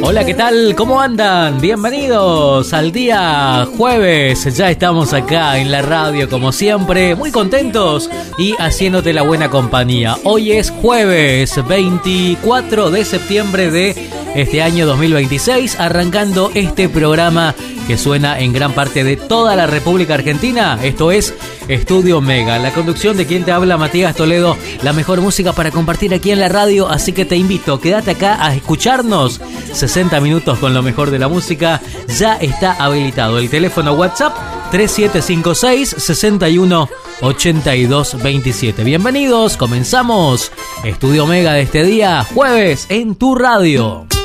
Hola, ¿qué tal? ¿Cómo andan? Bienvenidos al día jueves. Ya estamos acá en la radio como siempre, muy contentos y haciéndote la buena compañía. Hoy es jueves 24 de septiembre de este año 2026, arrancando este programa que suena en gran parte de toda la República Argentina. Esto es Estudio Mega, la conducción de quien te habla, Matías Toledo, la mejor música para compartir aquí en la radio, así que te invito, quédate acá a escucharnos. 60 minutos con lo mejor de la música. Ya está habilitado el teléfono WhatsApp 3756 61 82 27. Bienvenidos, comenzamos Estudio Mega de este día jueves en tu radio.